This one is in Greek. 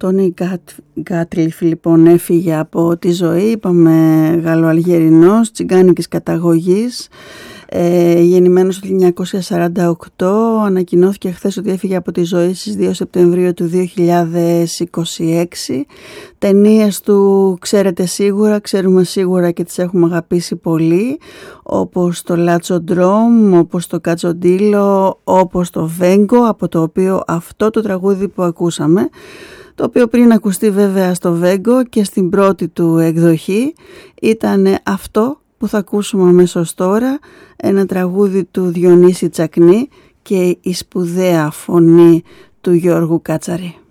Τόνι Γκάτλιφ λοιπόν έφυγε από τη ζωή, είπαμε Γαλλοαλγερινός, τσιγκάνικης καταγωγής, γεννημένος το 1948, ανακοινώθηκε χθες ότι έφυγε από τη ζωή στις 2 Σεπτεμβρίου του 2026. Ταινίες του ξέρουμε σίγουρα και τις έχουμε αγαπήσει πολύ, όπως το Λάτσο Ντρόμ, όπως το Κατσοντήλο, όπως το Βέγκο, από το οποίο αυτό το τραγούδι που ακούσαμε, το οποίο πριν ακουστεί βέβαια στο Βέγκο και στην πρώτη του εκδοχή, ήταν αυτό που θα ακούσουμε αμέσως τώρα, ένα τραγούδι του Διονύση Τσακνή και η σπουδαία φωνή του Γιώργου Κάτσαρη.